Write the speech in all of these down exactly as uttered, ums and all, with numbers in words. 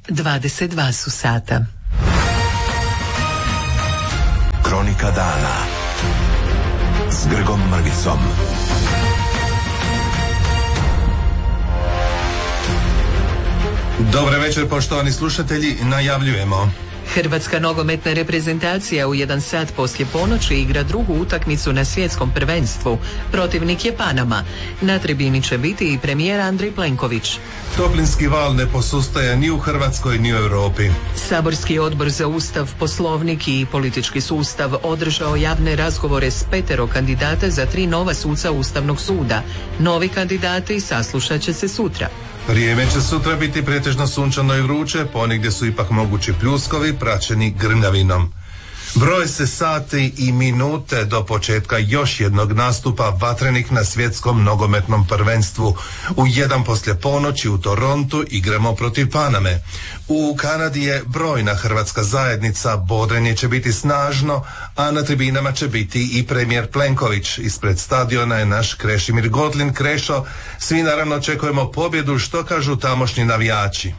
dvadeset dva su sata. Kronika dana s Grgom Mrgicom. Dobar večer, poštovani slušatelji, najavljujemo. Hrvatska nogometna reprezentacija u jedan sat poslije ponoći igra drugu utakmicu na svjetskom prvenstvu. Protivnik je Panama. Na tribini će biti i premijer Andrej Plenković. Toplinski val ne posustaje ni u Hrvatskoj ni u Europi. Saborski odbor za Ustav, Poslovnik i politički sustav održao javne razgovore s petero kandidata za tri nova suca Ustavnog suda. Novi kandidati saslušat će se sutra. Vrijeme će sutra biti pretežno sunčano i vruće, ponegdje su ipak mogući pljuskovi praćeni grmljavinom. Broje se sati i minute do početka još jednog nastupa vatrenih na svjetskom nogometnom prvenstvu. U jedan poslje ponoći u Torontu igramo protiv Paname. U Kanadi je brojna hrvatska zajednica, bodrenje će biti snažno, a na tribinama će biti i premijer Plenković. Ispred stadiona je naš Krešimir Godlin. Krešo, svi naravno očekujemo pobjedu, što kažu tamošnji navijači?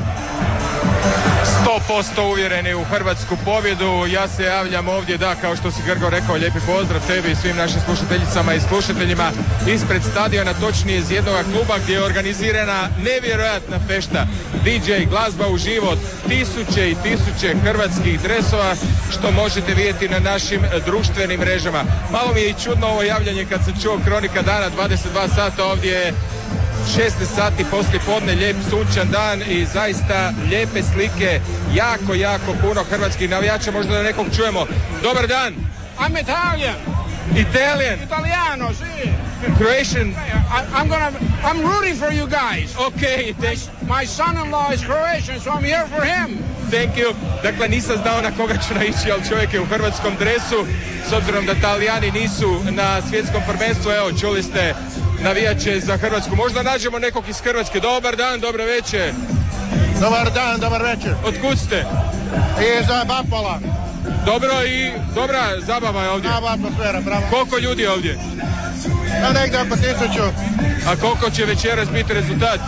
sto posto uvjereni u hrvatsku pobjedu. Ja se javljam ovdje, da, kao što si Grgo rekao, lijepi pozdrav tebi i svim našim slušateljicama i slušateljima ispred stadiona, točnije iz jednog kluba gdje je organizirana nevjerojatna fešta. D J, glazba u život, tisuće i tisuće hrvatskih dresova, što možete vidjeti na našim društvenim mrežama. Malo mi je i čudno ovo javljanje kad sam čuo Kronika dana, dvadeset dva sata, ovdje je šesnaest sati poslije podne, lijep sunčan dan i zaista lijepe slike, jako, jako puno hrvatskih navijača, možda da nekog čujemo. Dobar dan! I'm Italian. Italian? Italiano, sì. Croatian? I, I'm gonna, I'm rooting for you guys. Okay, thank My son-in-law is Croatian, so I'm here for him. Thank you. Dakle, nisam znao na koga ću naići, ali čovjek je u hrvatskom dresu, s obzirom da Talijani nisu na svjetskom prvenstvu. Evo, čuli ste navijače za Hrvatsku. Možda nađemo nekog iz Hrvatske. Dobar dan, dobro večer. Dobar dan, dobar večer. Otkud ste? Iz Bapala. Dobro, i dobra zabava je ovdje. Prava atmosfera, bravo. Koliko ljudi je ovdje? Ja negdje oko tisuću. A koliko će večeras biti rezultat?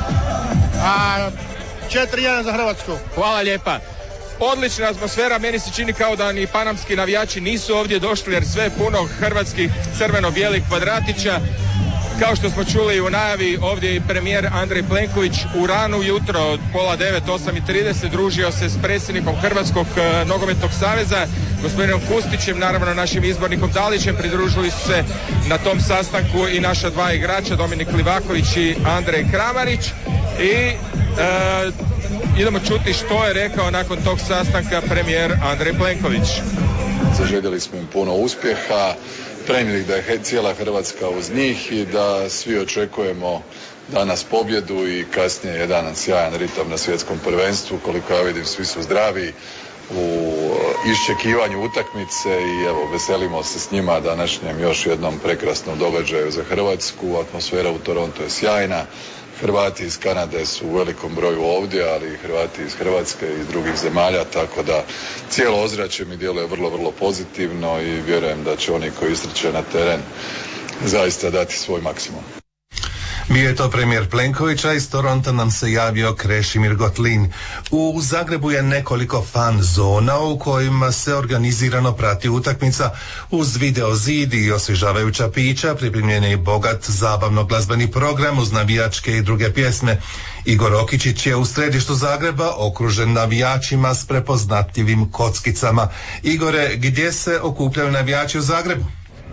A četiri jedan za Hrvatsku. Hvala lijepa. Odlična atmosfera, meni se čini kao da ni panamski navijači nisu ovdje došli jer sve je puno hrvatskih crveno-bijelih kvadratića. Kao što smo čuli u najavi, ovdje je i premijer Andrej Plenković u ranu jutro od pola devet, osam i trideset družio se s predsjednikom Hrvatskog uh, nogometnog saveza, gospodinom Kustićem, naravno našim izbornikom Dalićem. Pridružili su se na tom sastanku i naša dva igrača, Dominik Livaković i Andrej Kramarić. I uh, idemo čuti što je rekao nakon tog sastanka premijer Andrej Plenković. Zaželjeli smo im puno uspjeha, prenijeli da je cijela Hrvatska uz njih i da svi očekujemo danas pobjedu i kasnije jedan sjajan ritam na svjetskom prvenstvu. Koliko ja vidim, svi su zdravi u iščekivanju utakmice i evo, veselimo se s njima današnjem još jednom prekrasnom događaju za Hrvatsku. Atmosfera u Torontu je sjajna. Hrvati iz Kanade su u velikom broju ovdje, ali i Hrvati iz Hrvatske i iz drugih zemalja, tako da cijelo ozračje mi djeluje vrlo, vrlo pozitivno i vjerujem da će oni koji istrče na teren zaista dati svoj maksimum. Bio je to premijer Plenković, a iz Toronta nam se javio Krešimir Godlin. U Zagrebu je nekoliko fan zona u kojima se organizirano prati utakmica uz video zid i osvježavajuća pića, pripremljen je bogat zabavno glazbeni program uz navijačke i druge pjesme. Igor Okičić je u središtu Zagreba okružen navijačima s prepoznatljivim kockicama. Igore, gdje se okupljaju navijači u Zagrebu?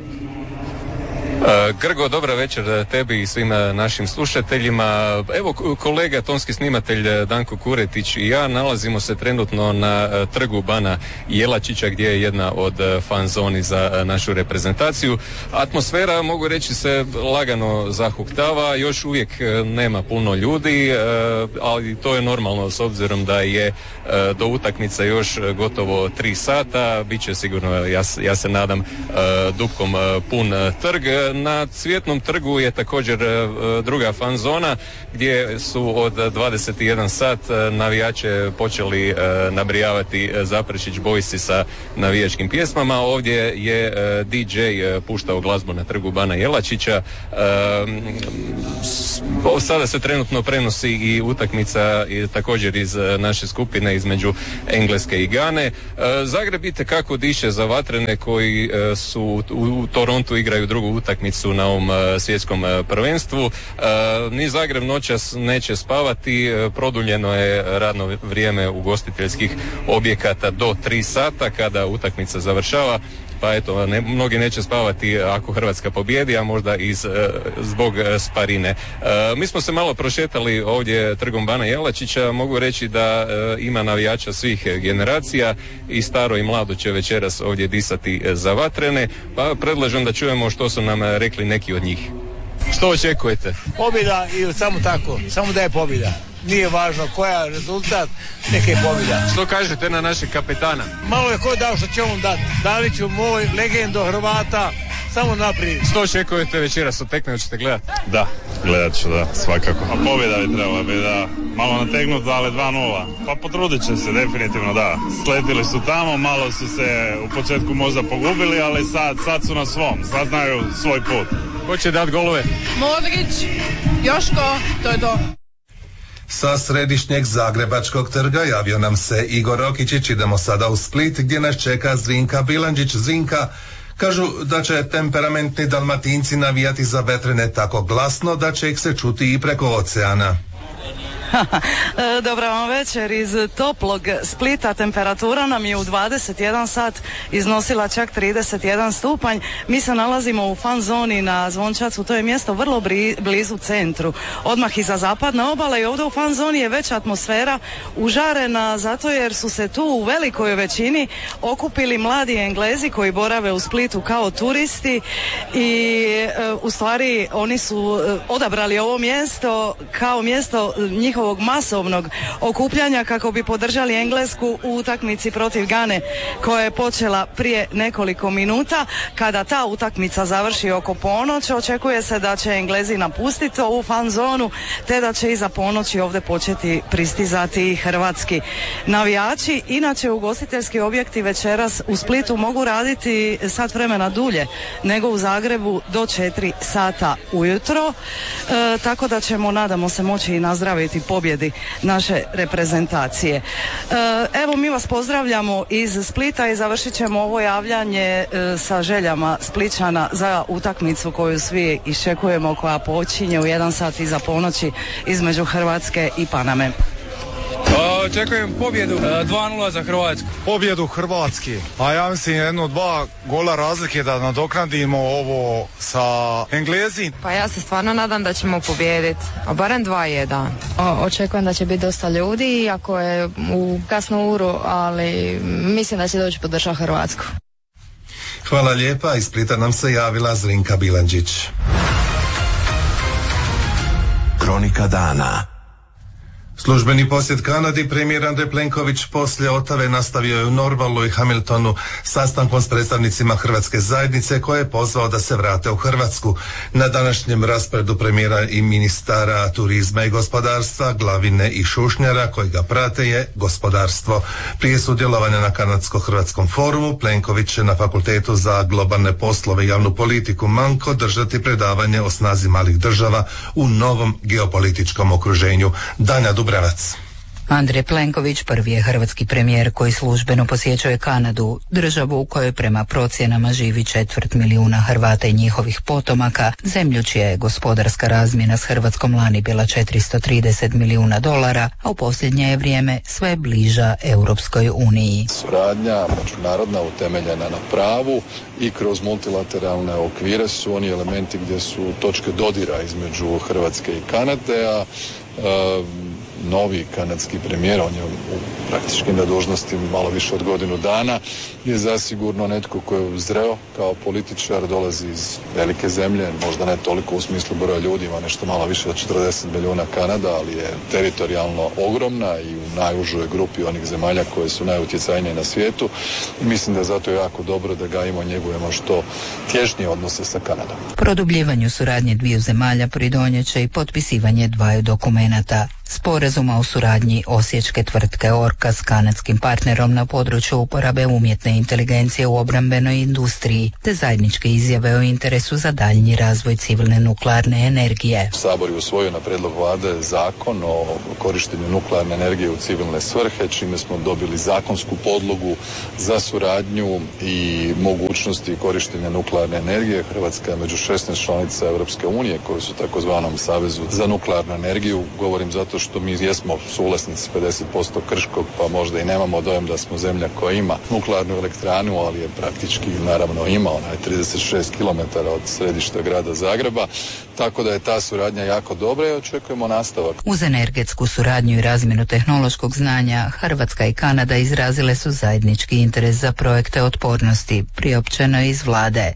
Grgo, dobra večer tebi i svim našim slušateljima. Evo, kolega, tonski snimatelj Danko Kuretić i ja nalazimo se trenutno na trgu Bana Jelačića gdje je jedna od fan zoni za našu reprezentaciju. Atmosfera, mogu reći, se lagano zahuktava, još uvijek nema puno ljudi, ali to je normalno s obzirom da je do utakmice još gotovo tri sata. Biće sigurno, ja, ja se nadam, dupkom pun trg. Na Cvjetnom trgu je također druga fan zona gdje su od dvadeset jedan sat navijače počeli nabrijavati Zaprešić Boysi sa navijačkim pjesmama. Ovdje je D J puštao glazbu na trgu Bana Jelačića. Sada se trenutno prenosi i utakmica također iz naše skupine između Engleske i Gane. Zagreb itekako diše za vatrene koji su u Torontu igraju drugu utakmicu na ovom svjetskom prvenstvu. Ni Zagreb noćas neće spavati, produljeno je radno vrijeme ugostiteljskih objekata do tri sata kada utakmica završava. Pa eto, ne, mnogi neće spavati ako Hrvatska pobjedi, a možda i z, zbog sparine. E, mi smo se malo prošetali ovdje trgom Bana Jelačića. Mogu reći da e, ima navijača svih generacija i staro i mlado će večeras ovdje disati za vatrene. Pa predlažem da čujemo što su nam rekli neki od njih. Što očekujete? Pobjeda i samo tako, samo da je pobjeda. Nije važno koja je rezultat, neka je pobjeda. Što kažete na našeg kapetana? Malo je ko dao što će on dati. Dali ću moj legendo Hrvata, samo naprijed. Što očekujete večeras od tekme, hoćete gledati? Da, gledat ću, da, svakako. A pobjeda bi trebala bi, da, malo nategnuti, ali dva nula. Pa potrudit će se, definitivno, da. Sletili su tamo, malo su se u početku možda pogubili, ali sad, sad su na svom, sad znaju svoj put. Ko će dati golove? Modrić, Joško, to je to. Sa središnjeg Zagrebačkog trga javio nam se Igor Rokičić. Idemo sada u Split gdje nas čeka Zrinka Bilandžić. Zrinka, kažu da će temperamentni Dalmatinci navijati za vetrene tako glasno da će ih se čuti i preko oceana. Dobra vam večer iz toplog Splita. Temperatura nam je u dvadeset jedan sat iznosila čak trideset jedan stupanj. Mi se nalazimo u fan zoni na Zvončacu, to je mjesto vrlo blizu centru, odmah iza zapadne obale, i ovdje u fan zoni je veća atmosfera užarena zato jer su se tu u velikoj većini okupili mladi Englezi koji borave u Splitu kao turisti i e, u stvari oni su odabrali ovo mjesto kao mjesto njihovog ovog masovnog okupljanja kako bi podržali Englesku u utakmici protiv Gane koja je počela prije nekoliko minuta. Kada ta utakmica završi oko ponoći, očekuje se da će Englezi napustiti ovu fan zonu te da će iza ponoći ovdje početi pristizati i hrvatski navijači. Inače, ugostiteljski objekti večeras u Splitu mogu raditi sat vremena dulje nego u Zagrebu do četiri sata ujutro, e, tako da ćemo, nadamo se, moći i nazdraviti pobjedi naše reprezentacije. E, evo, mi vas pozdravljamo iz Splita i završit ćemo ovo javljanje e, sa željama Splićana za utakmicu koju svi iščekujemo, koja počinje u jedan sat iza ponoći između Hrvatske i Paname. Očekujem pobjedu dva nula za Hrvatsku. Pobjedu Hrvatski. A ja mislim jedno dva gola razlike da nadoknadimo ovo sa Englezi. Pa ja se stvarno nadam da ćemo pobijediti. A barem dva jedan. Očekujem da će biti dosta ljudi, iako je u kasnu uru, ali mislim da će doći podržati Hrvatsku. Hvala lijepa. Iz Splita nam se javila Zrinka Bilandžić. Kronika dana. Službeni posjet Kanadi premijer Andrej Plenković poslije Otave nastavio je u Norvalu i Hamiltonu sastankom s predstavnicima hrvatske zajednice koje je pozvao da se vrate u Hrvatsku. Na današnjem rasporedu premijera i ministara turizma i gospodarstva Glavine i Šušnjara koji ga prate je gospodarstvo. Prije sudjelovanja na kanadsko-hrvatskom forumu Plenković će na Fakultetu za globalne poslove i javnu politiku Manko držati predavanje o snazi malih država u novom geopolitičkom okruženju. Danja Dubravac. Andrej Plenković prvi je hrvatski premijer koji službeno posjećuje Kanadu, državu u kojoj prema procjenama živi četvrt milijuna Hrvata i njihovih potomaka, zemlju čija je gospodarska razmjena s Hrvatskom lani bila četiristo trideset milijuna dolara, a u posljednje je vrijeme sve bliža Europskoj uniji. Suradnja međunarodna utemeljena na pravu i kroz multilateralne okvire su oni elementi gdje su točke dodira između Hrvatske i Kanade, a Uh, novi kanadski premijer, on je u praktički na dužnosti malo više od godinu dana, je zasigurno netko koji je zreo kao političar, dolazi iz velike zemlje, možda ne toliko u smislu broja ljudi, ima nešto malo više od četrdeset milijuna Kanada, ali je teritorijalno ogromna i u najužoj grupi onih zemalja koje su najutjecajnije na svijetu i mislim da je zato jako dobro da gajimo, njegujemo što tješnije odnose sa Kanadom. Produbljivanju suradnje dviju zemalja pridonjeće i potpisivanje dvaju dokumenata. Sporazuma o suradnji osječke tvrtke Orka s kanadskim partnerom na području uporabe umjetne inteligencije u obrambenoj industriji, te zajedničke izjave o interesu za daljnji razvoj civilne nuklearne energije. Sabor je usvojio na prijedlog vlade zakon o korištenju nuklearne energije u civilne svrhe, čime smo dobili zakonsku podlogu za suradnju i mogućnosti korištenja nuklearne energije. Hrvatska je među šesnaest članica Europske unije koji su takozvanom Savezu za nuklearnu energiju. Govorim zato što mi jesmo suvlasnici pedeset posto Krškog, pa možda i nemamo dojam da smo zemlja koja ima nuklearnu elektranu, ali je praktički naravno ima, ona je trideset šest kilometara od središta grada Zagreba, tako da je ta suradnja jako dobra i očekujemo nastavak. Uz energetsku suradnju i razmjenu tehnološkog znanja, Hrvatska i Kanada izrazile su zajednički interes za projekte otpornosti, priopćeno iz vlade.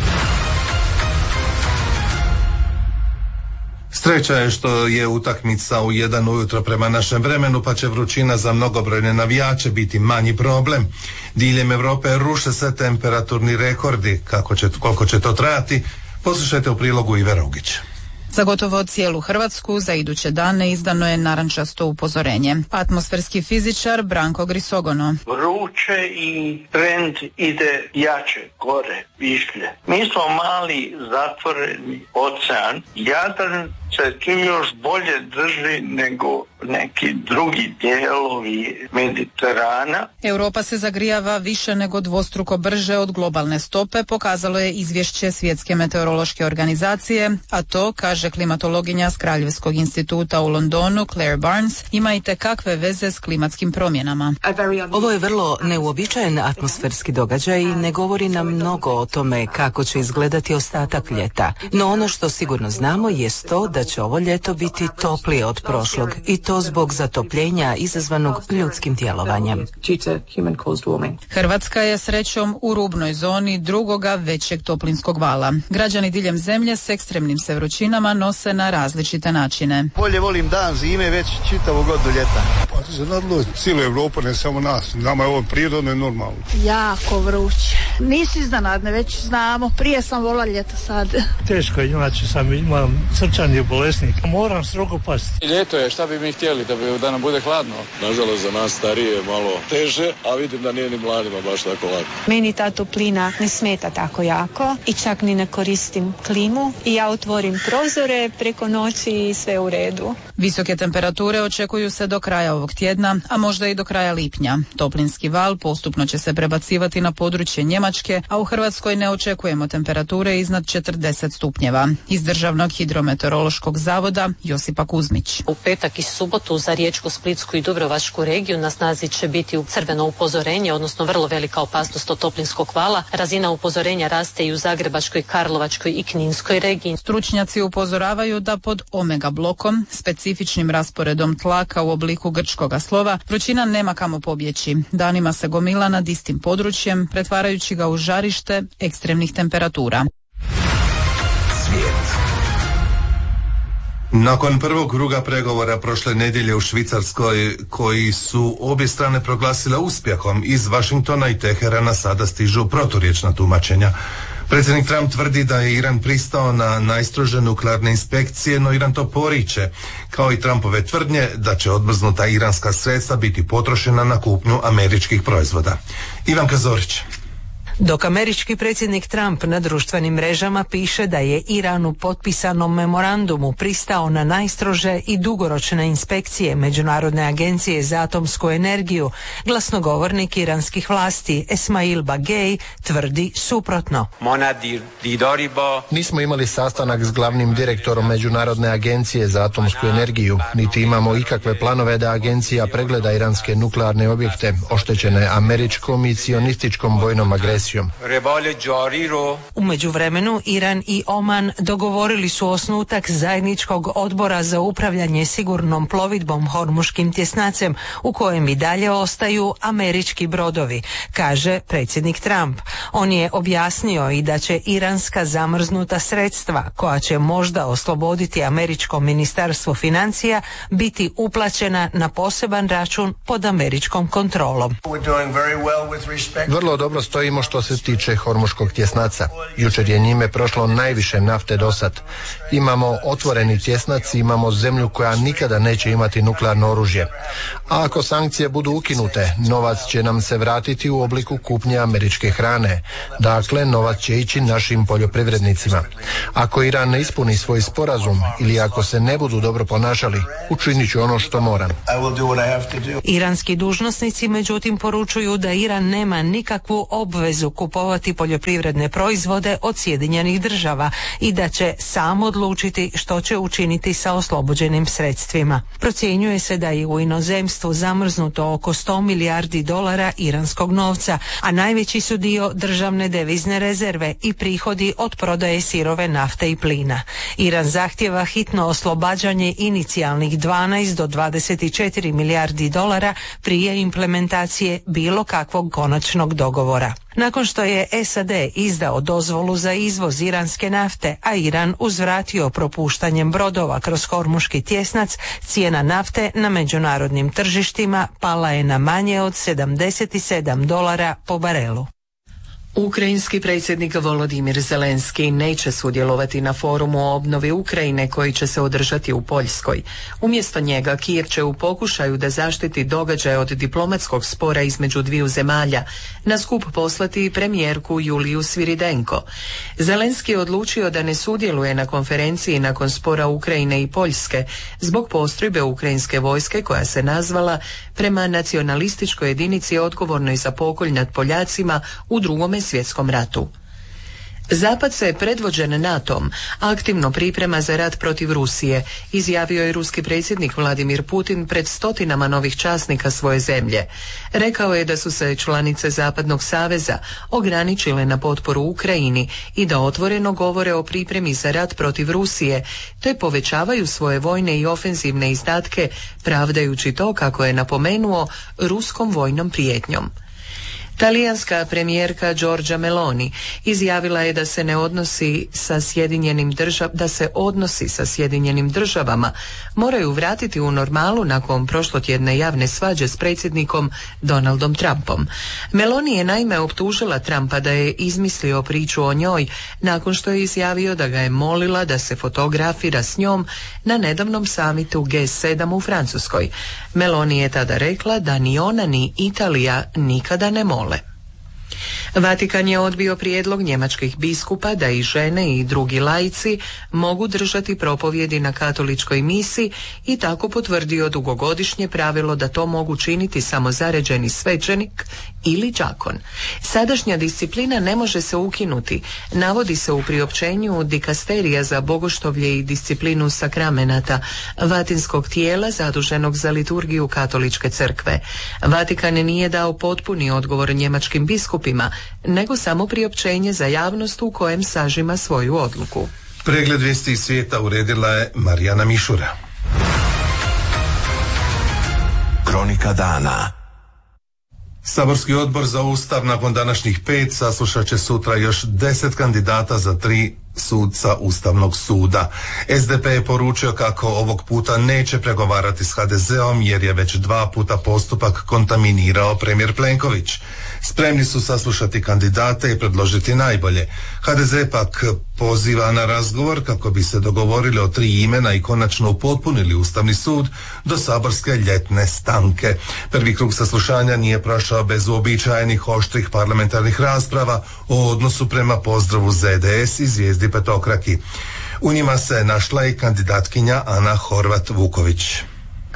Sreća je što je utakmica u jedan ujutro prema našem vremenu, pa će vrućina za mnogobrojne navijače biti manji problem. Diljem Europe ruše se temperaturni rekordi. Kako će, koliko će to trajati, poslušajte u prilogu Ive Rogić. Za gotovo cijelu Hrvatsku za iduće dane izdano je narančasto upozorenje. Atmosferski fizičar Branko Grisogono. Vruće i trend ide jače, gore, višlje. Mi smo mali zatvoreni ocean. Jadran se tu još bolje drži nego neki drugi dijelovi Mediterana. Europa se zagrijava više nego dvostruko brže od globalne stope, pokazalo je izvješće Svjetske meteorološke organizacije, a to, kaže klimatologinja s Kraljevskog instituta u Londonu, Claire Barnes, ima i tekakve veze s klimatskim promjenama. Ovo je vrlo neuobičajen atmosferski događaj i ne govori nam mnogo o tome kako će izgledati ostatak ljeta. No ono što sigurno znamo jest to da će ovo ljeto biti toplije od prošlog i to zbog zatopljenja izazvanog ljudskim djelovanjem. Hrvatska je srećom u rubnoj zoni drugoga većeg toplinskog vala. Građani diljem zemlje s ekstremnim se vrućinama nose na različite načine. Bolje volim dan zime već čitavu godinu ljeta. Pa se nadlo cijelu Evropu, ne samo nas. Nama je ovo prirodno i normalno. Jako vruće. Nisi iznenadne, već znamo. Prije sam volila ljeto, sad. Teško je, inače sam imam srčani bolesnik. Moram strogo pasti. Ljeto je, šta bi mi htjeli, da, bi, da nam bude hladno? Nažalost za nas starije je malo teže, a vidim da nije ni mladima baš tako lako. Meni ta toplina ne smeta tako jako i čak ni ne koristim klimu i ja otvorim prozore preko noći i sve u redu. Visoke temperature očekuju se do kraja ovog tjedna, a možda i do kraja lipnja. Toplinski val postupno će se prebacivati na područje Njemačke, a u Hrvatskoj ne očekujemo temperature iznad četrdeset stupnjeva. Iz Državnog hidrometeorološkog zavoda Josipa Kuzmić. U petak i subotu za Riječku, Splitsku i Dubrovačku regiju na snazi će biti crveno upozorenje, odnosno vrlo velika opasnost od toplinskog vala. Razina upozorenja raste i u Zagrebačkoj, Karlovačkoj i Kninskoj regiji. Stručnjaci upozoravaju da pod omega blokom, specifičnim rasporedom tlaka u obliku grčkoga slova, vrućina nema kamo pobjeći. Danima se gomila nad istim područjem, pretvarajući ga u žarište ekstremnih temperatura. Svijet. Nakon prvog kruga pregovora prošle nedjelje u Švicarskoj, koji su obje strane proglasile uspjehom, iz Washingtona i Teherana sada stižu proturječna tumačenja. Predsjednik Trump tvrdi da je Iran pristao na najstrože nuklearne inspekcije, no Iran to poriče, kao i Trumpove tvrdnje da će odmrznuta iranska sredstva biti potrošena na kupnju američkih proizvoda. Ivanka Zorić. Dok američki predsjednik Trump na društvenim mrežama piše da je Iran u potpisanom memorandumu pristao na najstrože i dugoročne inspekcije Međunarodne agencije za atomsku energiju, glasnogovornik iranskih vlasti Esmail Bagej tvrdi suprotno. Nismo imali sastanak s glavnim direktorom Međunarodne agencije za atomsku energiju, niti imamo ikakve planove da agencija pregleda iranske nuklearne objekte oštećene američkom i cionističkom vojnom agresijom agresijom. U međuvremenu Iran i Oman dogovorili su osnutak zajedničkog odbora za upravljanje sigurnom plovidbom Hormuškim tjesnacem u kojem i dalje ostaju američki brodovi, kaže predsjednik Trump. On je objasnio i da će iranska zamrznuta sredstva koja će možda osloboditi američko ministarstvo financija biti uplaćena na poseban račun pod američkom kontrolom. Vrlo dobro stojimo što se tiče Hormuškog tjesnaca. Jučer je njime prošlo najviše nafte dosad. Imamo otvoreni tjesnac, imamo zemlju koja nikada neće imati nuklearno oružje. A ako sankcije budu ukinute, novac će nam se vratiti u obliku kupnje američke hrane. Dakle, novac će ići našim poljoprivrednicima. Ako Iran ne ispuni svoj sporazum ili ako se ne budu dobro ponašali, učinit ću ono što moram. Iranski dužnosnici međutim poručuju da Iran nema nikakvu obvezu kupovati poljoprivredne proizvode od Sjedinjenih država i da će sam odlučiti što će učiniti sa oslobođenim sredstvima. Procjenjuje se da je u inozemstvu zamrznuto oko sto milijardi dolara iranskog novca, a najveći su dio državne devizne rezerve i prihodi od prodaje sirove nafte i plina. Iran zahtjeva hitno oslobađanje inicijalnih dvanaest do dvadeset četiri milijardi dolara prije implementacije bilo kakvog konačnog dogovora. Nakon što je S A D izdao dozvolu za izvoz iranske nafte, a Iran uzvratio propuštanjem brodova kroz Hormuški tjesnac, cijena nafte na međunarodnim tržištima pala je na manje od sedamdeset sedam dolara po barelu. Ukrajinski predsjednik Volodimir Zelenski neće sudjelovati na forumu o obnovi Ukrajine koji će se održati u Poljskoj. Umjesto njega Kijev će u pokušaju da zaštiti događaje od diplomatskog spora između dviju zemalja na skup poslati premijerku Juliju Sviridenko. Zelenski je odlučio da ne sudjeluje na konferenciji nakon spora Ukrajine i Poljske zbog postrojbe ukrajinske vojske koja se nazvala prema nacionalističkoj jedinici odgovornoj za pokolj nad Poljacima u drugome svjetskom ratu. Zapad se predvođen NATO-om aktivno priprema za rat protiv Rusije, izjavio je ruski predsjednik Vladimir Putin pred stotinama novih časnika svoje zemlje. Rekao je da su se članice Zapadnog saveza ograničile na potporu Ukrajini i da otvoreno govore o pripremi za rat protiv Rusije, te povećavaju svoje vojne i ofenzivne izdatke, pravdajući to, kako je napomenuo, ruskom vojnom prijetnjom. Talijanska premijerka Giorgia Meloni izjavila je da se ne odnosi sa Sjedinjenim držav, da se odnosi sa Sjedinjenim državama moraju vratiti u normalu nakon prošlotjedne javne svađe s predsjednikom Donaldom Trumpom. Meloni je naime optužila Trumpa da je izmislio priču o njoj nakon što je izjavio da ga je molila da se fotografira s njom na nedavnom samitu G sedam u Francuskoj. Meloni je tada rekla da ni ona ni Italija nikada ne mole. Vatikan je odbio prijedlog njemačkih biskupa da i žene i drugi laici mogu držati propovjedi na katoličkoj misi i tako potvrdio dugogodišnje pravilo da to mogu činiti samo zaređeni svećenik ili đakon. Sadašnja disciplina ne može se ukinuti, navodi se u priopćenju dikasterija za bogoštovlje i disciplinu sakramenata, vatinskog tijela zaduženog za liturgiju katoličke crkve. Vatikan nije dao potpuni odgovor njemačkim biskupima, nego samo priopćenje za javnost u kojem sažima svoju odluku. Pregled vijesti iz svijeta uredila je Marijana Mišura. Kronika dana. Saborski odbor za Ustav nakon današnjih pet saslušat će sutra još deset kandidata za tri sudca Ustavnog suda. S D P je poručio kako ovog puta neće pregovarati s H D Z-om jer je već dva puta postupak kontaminirao premijer Plenković. Spremni su saslušati kandidate i predložiti najbolje. H D Z pak poziva na razgovor kako bi se dogovorili o tri imena i konačno upotpunili Ustavni sud do saborske ljetne stanke. Prvi krug saslušanja nije prošao bez uobičajenih oštrih parlamentarnih rasprava o odnosu prema pozdravu Z D S i zvijezdi petokraki. U njima se našla i kandidatkinja Ana Horvat Vuković.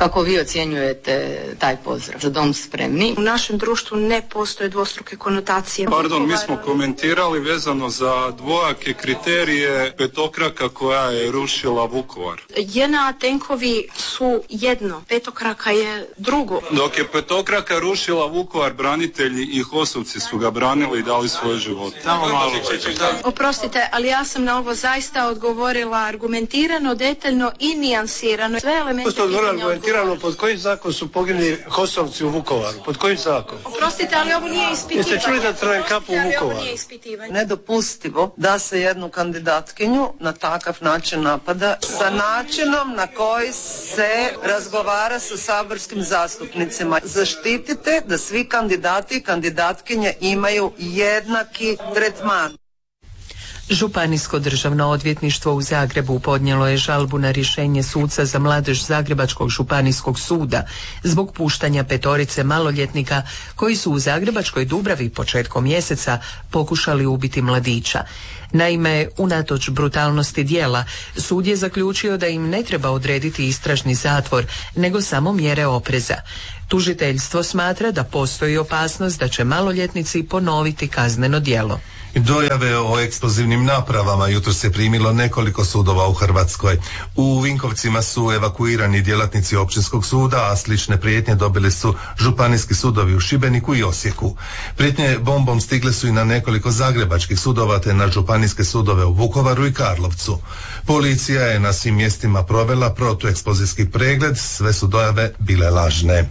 Kako vi ocjenjujete taj pozdrav Za dom spremni? U našem društvu ne postoje dvostruke konotacije. Pardon, mi smo komentirali vezano za dvojake kriterije petokraka koja je rušila Vukovar. J N A tenkovi su jedno, petokraka je drugo. Dok je petokraka rušila Vukovar, branitelji i HOS-ovci su ga branili i dali svoje živote. Samo malo. Oprostite, ali ja sam na ovo zaista odgovorila argumentirano, detaljno i nijansirano. Sve elemente pitanja argumentirano, pod kojim zakon su poginuli HOS-ovci u Vukovaru? Pod kojim zakon? Oprostite, ali ovo nije ispitivanje. Jeste čuli da traje kapu u Vukovaru? Nedopustivo da se jednu kandidatkinju na takav način napada sa načinom na koji se razgovara sa saborskim zastupnicima. Zaštitite da svi kandidati i kandidatkinje imaju jednaki tretman. Županijsko državno odvjetništvo u Zagrebu podnijelo je žalbu na rješenje suca za mladež Zagrebačkog županijskog suda zbog puštanja petorice maloljetnika koji su u Zagrebačkoj Dubravi početkom mjeseca pokušali ubiti mladića. Naime, unatoč brutalnosti djela, sud je zaključio da im ne treba odrediti istražni zatvor, nego samo mjere opreza. Tužiteljstvo smatra da postoji opasnost da će maloljetnici ponoviti kazneno djelo. Dojave o eksplozivnim napravama jutro se primilo nekoliko sudova u Hrvatskoj. U Vinkovcima su evakuirani djelatnici općinskog suda, a slične prijetnje dobili su županijski sudovi u Šibeniku i Osijeku. Prijetnje bombom stigle su i na nekoliko zagrebačkih sudova te na županijske sudove u Vukovaru i Karlovcu. Policija je na svim mjestima provela protueksplozijski pregled, sve su dojave bile lažne.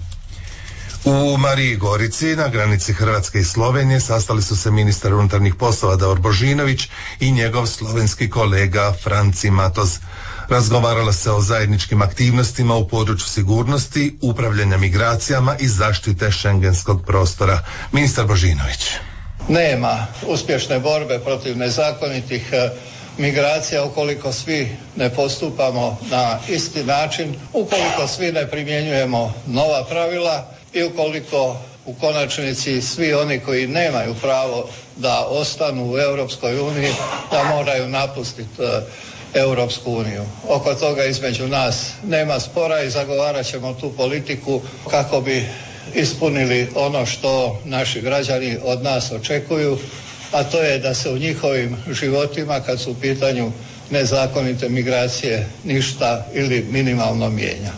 U Mariji Gorici, na granici Hrvatske i Slovenije, sastali su se ministar unutarnjih poslova Davor Božinović i njegov slovenski kolega Franci Matoz. Razgovaralo se o zajedničkim aktivnostima u području sigurnosti, upravljanja migracijama i zaštite šengenskog prostora. Ministar Božinović. Nema uspješne borbe protiv nezakonitih migracija ukoliko svi ne postupamo na isti način, ukoliko svi ne primjenjujemo nova pravila i ukoliko u konačnici svi oni koji nemaju pravo da ostanu u Europskoj uniji, da moraju napustiti Europsku uniju. Oko toga između nas nema spora i zagovarat ćemo tu politiku kako bi ispunili ono što naši građani od nas očekuju, a to je da se u njihovim životima, kad su u pitanju nezakonite migracije, ništa ili minimalno mijenja.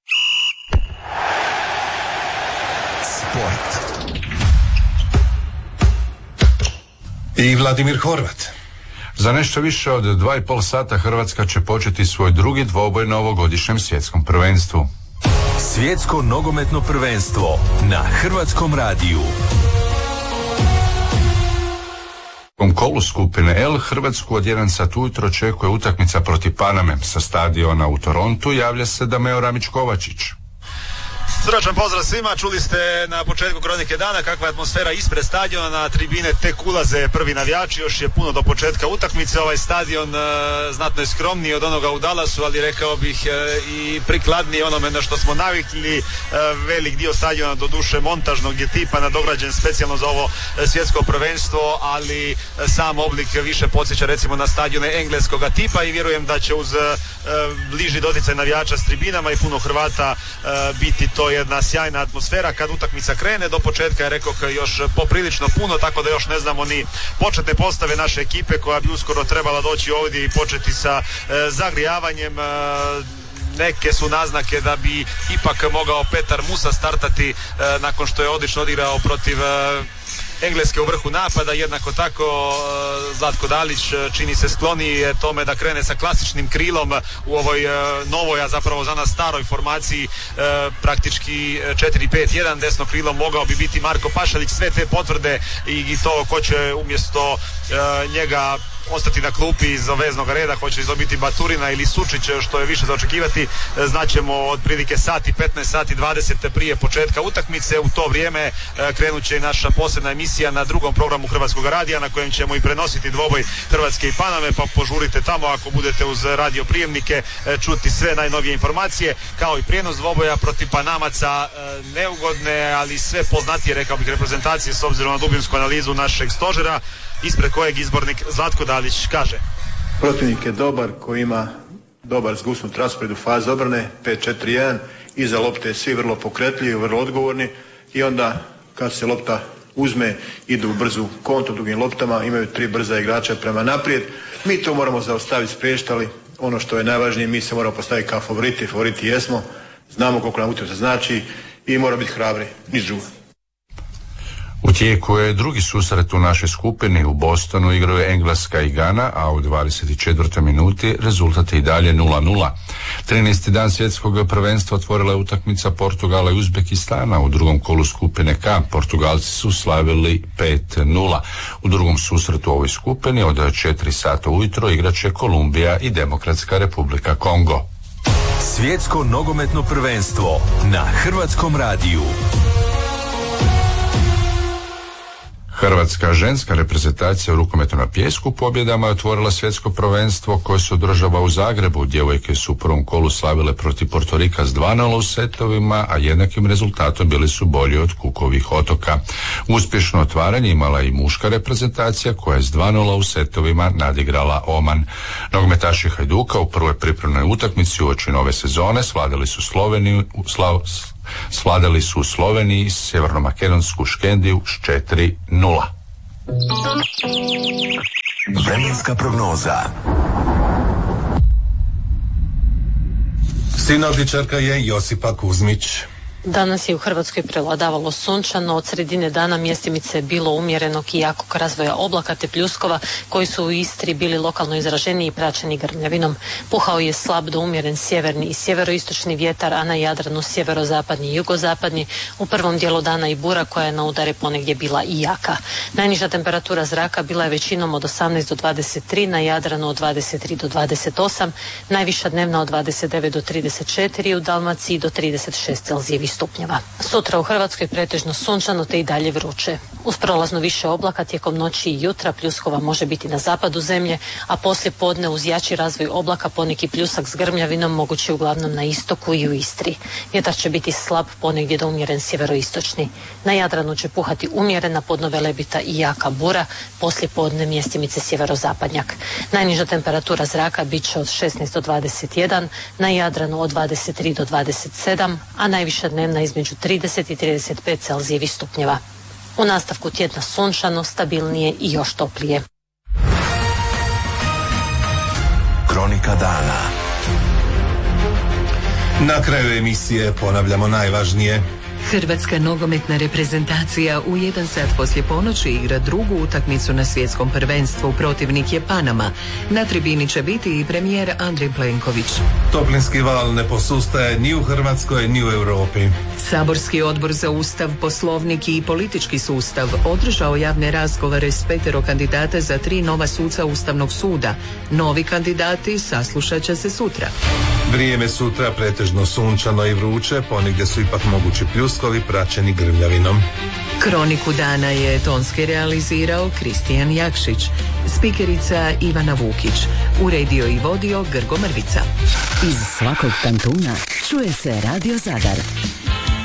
I Vladimir Horvat. Za nešto više od dva i pol sata Hrvatska će početi svoj drugi dvoboj na ovogodišnjem svjetskom prvenstvu. Svjetsko nogometno prvenstvo na Hrvatskom radiju. U kolu skupine L Hrvatsku od jedan sat ujutro očekuje utakmica protiv Paname. Sa stadiona u Torontu javlja se Dameo Ramić-Kovačić. Srdačan pozdrav svima, čuli ste na početku Kronike dana kakva je atmosfera ispred stadiona, na tribine tek ulaze prvi navijači, još je puno do početka utakmice. Ovaj stadion e, znatno je skromniji od onoga u Dallasu, ali rekao bih e, i prikladniji onome na što smo navikli. E, velik dio stadiona do duše montažnog je tipa, nadograđen specijalno za ovo e, svjetsko prvenstvo, ali e, sam oblik više podsjeća recimo na stadione engleskoga tipa i vjerujem da će uz e, bliži doticaj navijača s tribinama i puno Hrvata e, biti to jedna sjajna atmosfera. Kad utakmica krene, do početka je rekao još poprilično puno, tako da još ne znamo ni početne postave naše ekipe koja bi uskoro trebala doći ovdje i početi sa e, zagrijavanjem. E, neke su naznake da bi ipak mogao Petar Musa startati e, nakon što je odlično odigrao protiv e, Engleske u vrhu napada. Jednako tako Zlatko Dalić čini se skloniji tome da krene sa klasičnim krilom u ovoj novoj, a zapravo za nas staroj formaciji, praktički četiri pet jedan. Desno krilo mogao bi biti Marko Pašalić. Sve te potvrde i to ko će umjesto njega ostati na klupi iz veznog reda, hoće li to biti Baturina ili Sučić, što je više za očekivati, znaćemo otprilike sati, petnaest sati dvadeset prije početka utakmice. U to vrijeme krenut će i naša posebna emisija na drugom programu Hrvatskog radija na kojem ćemo i prenositi dvoboj Hrvatske i Paname, pa požurite tamo ako budete uz radio prijemnike čuti sve najnovije informacije, kao i prijenos dvoboja protiv Panamaca, neugodne, ali sve poznatije, rekao bih, reprezentacije s obzirom na dubinsku analizu našeg stožera, ispred kojeg izbornik Zlatko Dalić kaže: protivnik je dobar, koji ima dobar zgusnut raspored u fazi obrane, pet četiri jedan, iza lopte svi vrlo pokretljivi, vrlo odgovorni i onda kad se lopta uzme, idu u brzu kontru dugim loptama, imaju tri brza igrača prema naprijed. Mi to moramo zaustaviti, spriječiti, ali ono što je najvažnije, mi se moramo postaviti kao favoriti, favoriti jesmo, znamo koliko nam utakmica znači i mora biti hrabri, niš drugo. U tijeku je drugi susret u našoj skupini. U Bostonu igraju Engleska i Gana, a u dvadeset četvrtoj minuti rezultat je i dalje nula nula. trinaesti dan svjetskog prvenstva otvorila je utakmica Portugala i Uzbekistana. U drugom kolu skupine K Portugalci su slavili pet nula. U drugom susretu u ovoj skupini od četiri sata ujutro igraće Kolumbija i Demokratska Republika Kongo. Svjetsko nogometno prvenstvo na Hrvatskom radiju. Hrvatska ženska reprezentacija u rukometu na pijesku pobjedama je otvorila svjetsko prvenstvo koje se održava u Zagrebu. Djevojke su u prvom kolu slavile protiv Portorika s dva nula u setovima, a jednakim rezultatom bili su bolji od Kukovih otoka. Uspješno otvaranje imala i muška reprezentacija koja je s dva nula u setovima nadigrala Oman. Nogometaši Hajduka u prvoj pripremnoj utakmici uoči nove sezone svladali su Sloveniju, Slav, svladali su u Sloveniji sjevernomakedonsku Škendiju s četiri nula. Vremenska prognoza. Sinoptičarka je Josipa Kuzmić. Danas je u Hrvatskoj prevladavalo sunčano, od sredine dana mjestimice je bilo umjerenog i jakog razvoja oblaka te pljuskova koji su u Istri bili lokalno izraženiji i praćeni grmljavinom. Puhao je slab do umjeren sjeverni i sjeveroistočni vjetar, a na Jadranu sjeverozapadni i jugozapadni. U prvom dijelu dana i bura koja je na udare ponegdje bila i jaka. Najniža temperatura zraka bila je većinom od osamnaest do dvadeset tri, na Jadranu od dvadeset tri do dvadeset osam, najviša dnevna od dvadeset devet do trideset četiri, u Dalmaciji do trideset šest Celzijevih stupnjeva. Sutra u Hrvatskoj pretežno sunčano te i dalje vruće. Uz prolazno više oblaka tijekom noći i jutra pljuskova može biti na zapadu zemlje, a poslije podne uz jači razvoj oblaka poneki pljusak s grmljavinom mogući uglavnom na istoku i u Istri. Vjetar će biti slab, ponegdje do umjeren sjeveroistočni. Na Jadranu će puhati umjerena, podno Velebita i jaka bura, poslije podne mjestimice sjeverozapadnjak. Najniža temperatura zraka bit će od šesnaest do dvadeset jedan, na Jadranu od dvadeset tri do dvadeset sedam, a najviša dnevna između trideset i trideset pet Celzijevih stupnjeva. U nastavku tjedna sunčano, stabilnije i još toplije. Kronika dana. Na kraju emisije ponavljamo najvažnije. Hrvatska nogometna reprezentacija u jedan sat poslije ponoći igra drugu utakmicu na svjetskom prvenstvu. Protivnik je Panama. Na tribini će biti i premijer Andrej Plenković. Toplinski val ne posustaje ni u Hrvatskoj ni u Europi. Saborski odbor za Ustav, Poslovnik i politički sustav održao javne razgovore s petero kandidata za tri nova suca Ustavnog suda. Novi kandidati saslušat će se sutra. Vrijeme sutra pretežno sunčano i vruće, ponegdje su ipak mogući pljuskovi praćeni grmljavinom. Kroniku dana je tonski realizirao Kristijan Jakšić, spikerica Ivana Vukić, uredio i vodio Grgo Mrvica. Iz svakog kantuna čuje se Radio Zadar.